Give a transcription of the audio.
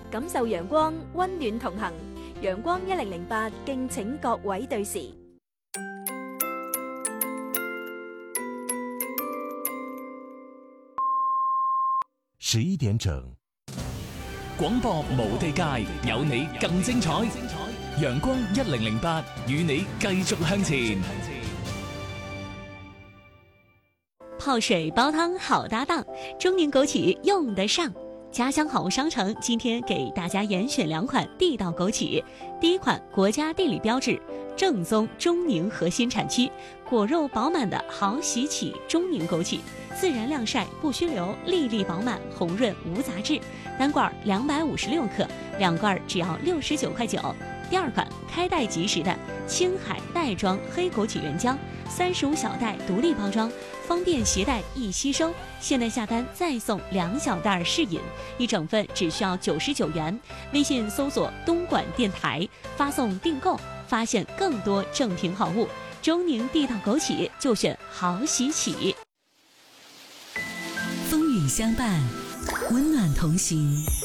感受陽光，溫暖同行。陽光1008，敬請各位對時。 11點整，廣播無地界，有你更精彩。陽光1008，與你繼續向前。 泡水煲湯好搭檔，中寧枸杞用得上。家鄉好物商城今天給大家嚴選2款地道枸杞。第一款國家地理標誌，正宗中寧核心產區，果肉飽滿的好喜啟中寧枸杞，自然晾曬不虛流，粒粒飽滿，紅潤無雜質。單罐256克，2罐只要69.9塊。第二款開袋即食的青海袋裝黑枸杞原漿，35小袋獨立包裝，方便攜帶易吸收。現在下單再送2小袋試飲，1整份只需要99元。微信搜索東莞電台，發送訂購，發現更多正品好物。中寧地道枸杞就選好喜啟。 風雨相伴，溫暖同行。